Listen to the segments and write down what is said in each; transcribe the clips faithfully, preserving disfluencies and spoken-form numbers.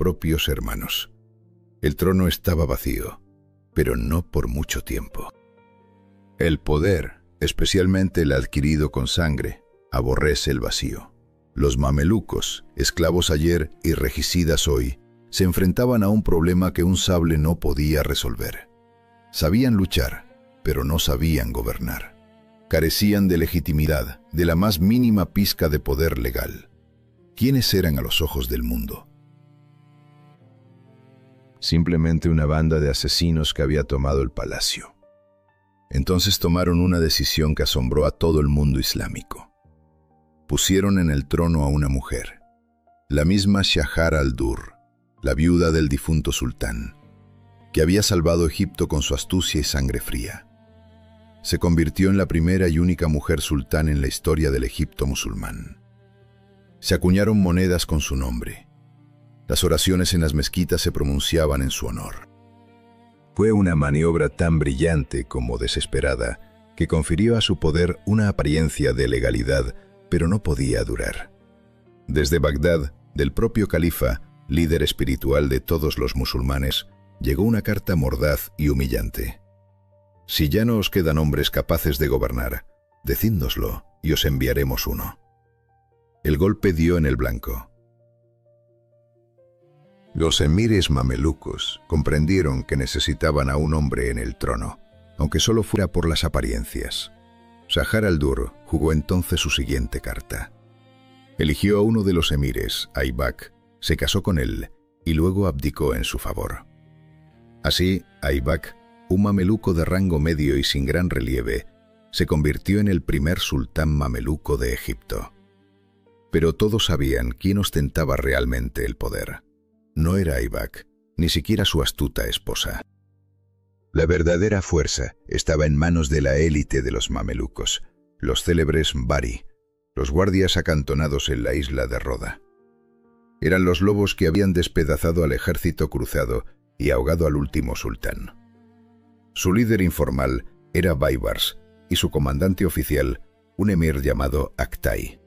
propios hermanos. El trono estaba vacío, pero no por mucho tiempo. El poder, especialmente el adquirido con sangre, aborrece el vacío. Los mamelucos, esclavos ayer y regicidas hoy, se enfrentaban a un problema que un sable no podía resolver. Sabían luchar, pero no sabían gobernar. Carecían de legitimidad, de la más mínima pizca de poder legal. ¿Quiénes eran a los ojos del mundo? Simplemente una banda de asesinos que había tomado el palacio. Entonces tomaron una decisión que asombró a todo el mundo islámico. Pusieron en el trono a una mujer, la misma Shahar al-Dur, la viuda del difunto sultán, que había salvado Egipto con su astucia y sangre fría. Se convirtió en la primera y única mujer sultán en la historia del Egipto musulmán. Se acuñaron monedas con su nombre. Las oraciones en las mezquitas se pronunciaban en su honor. Fue una maniobra tan brillante como desesperada que confirió a su poder una apariencia de legalidad, pero no podía durar. Desde Bagdad, del propio califa, líder espiritual de todos los musulmanes, llegó una carta mordaz y humillante. Si ya no os quedan hombres capaces de gobernar, decídnoslo y os enviaremos uno. El golpe dio en el blanco. Los emires mamelucos comprendieron que necesitaban a un hombre en el trono, aunque solo fuera por las apariencias. Shahar al-Dur jugó entonces su siguiente carta. Eligió a uno de los emires, Aybak, se casó con él y luego abdicó en su favor. Así, Aybak, un mameluco de rango medio y sin gran relieve, se convirtió en el primer sultán mameluco de Egipto. Pero todos sabían quién ostentaba realmente el poder. No era Aybak, ni siquiera su astuta esposa. La verdadera fuerza estaba en manos de la élite de los mamelucos, los célebres Bari, los guardias acantonados en la isla de Roda. Eran los lobos que habían despedazado al ejército cruzado y ahogado al último sultán. Su líder informal era Baibars y su comandante oficial, un emir llamado Aktay.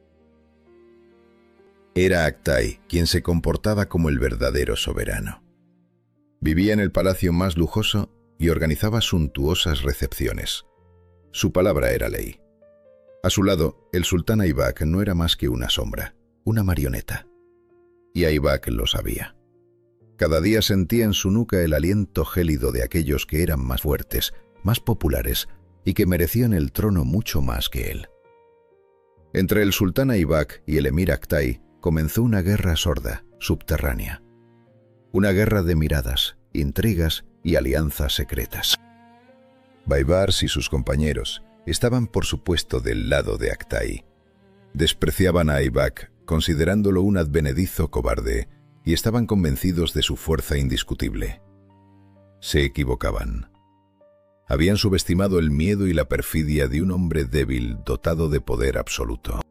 Era Aktay quien se comportaba como el verdadero soberano. Vivía en el palacio más lujoso y organizaba suntuosas recepciones. Su palabra era ley. A su lado, el sultán Aybak no era más que una sombra, una marioneta. Y Aybak lo sabía. Cada día sentía en su nuca el aliento gélido de aquellos que eran más fuertes, más populares y que merecían el trono mucho más que él. Entre el sultán Aybak y el emir Aktay comenzó una guerra sorda, subterránea. Una guerra de miradas, intrigas y alianzas secretas. Baibars y sus compañeros estaban por supuesto del lado de Aktay. Despreciaban a Aybak, considerándolo un advenedizo cobarde, y estaban convencidos de su fuerza indiscutible. Se equivocaban. Habían subestimado el miedo y la perfidia de un hombre débil dotado de poder absoluto.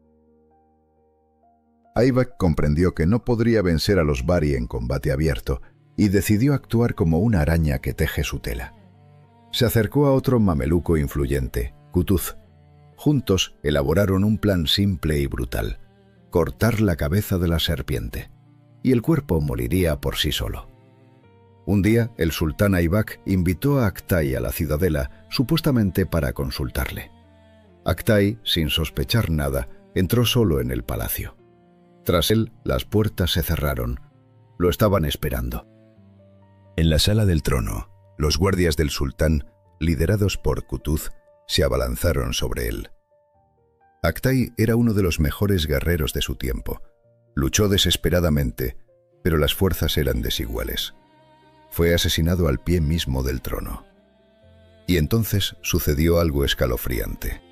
Aybak comprendió que no podría vencer a los Bari en combate abierto y decidió actuar como una araña que teje su tela. Se acercó a otro mameluco influyente, Qutuz. Juntos elaboraron un plan simple y brutal: cortar la cabeza de la serpiente, y el cuerpo moriría por sí solo. Un día, el sultán Aybak invitó a Aktay a la ciudadela, supuestamente para consultarle. Aktay, sin sospechar nada, entró solo en el palacio. Tras él, las puertas se cerraron. Lo estaban esperando. En la sala del trono, los guardias del sultán, liderados por Qutuz, se abalanzaron sobre él. Aktay era uno de los mejores guerreros de su tiempo. Luchó desesperadamente, pero las fuerzas eran desiguales. Fue asesinado al pie mismo del trono. Y entonces sucedió algo escalofriante.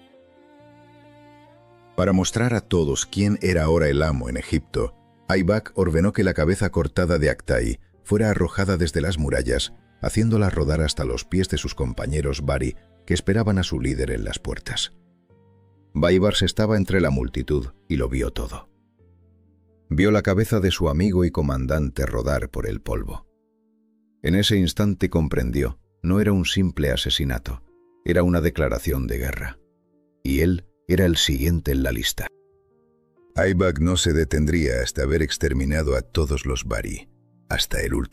Para mostrar a todos quién era ahora el amo en Egipto, Aybak ordenó que la cabeza cortada de Aktay fuera arrojada desde las murallas, haciéndola rodar hasta los pies de sus compañeros Bari, que esperaban a su líder en las puertas. Baibars estaba entre la multitud y lo vio todo. Vio la cabeza de su amigo y comandante rodar por el polvo. En ese instante comprendió, no era un simple asesinato, era una declaración de guerra. Y él era el siguiente en la lista. Aybak no se detendría hasta haber exterminado a todos los Bari. hasta el último.